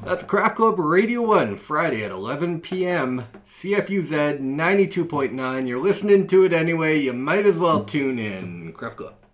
That's Craft Club Radio 1, Friday at 11 p.m. CFUZ 92.9. You're listening to it anyway. You might as well tune in. Craft Club.